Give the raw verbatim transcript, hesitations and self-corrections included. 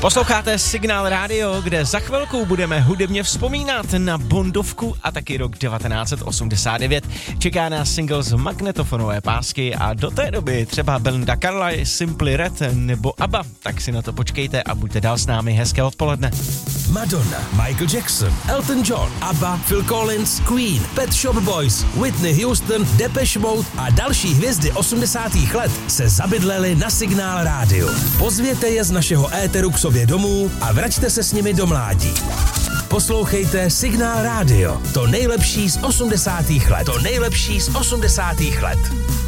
Posloucháte Signál Radio, kde za chvilku budeme hudebně vzpomínat na Bondovku a taky rok devatenáct osmdesát devět. Čeká nás single z magnetofonové pásky a do té doby třeba Belinda Carlisle, Simply Red nebo ABBA. Tak si na to počkejte a buďte dál s námi. Hezké odpoledne. Madonna, Michael Jackson, Elton John, ABBA, Phil Collins, Queen, Pet Shop Boys, Whitney Houston, Depeche Mode a další hvězdy osmdesátých let se zabydleli na Signál Radio. Pozvěte je z našeho éteru k sobě domů a vraťte se s nimi do mládí. Poslouchejte Signál Radio, to nejlepší z osmdesátých let. To nejlepší z osmdesátých let.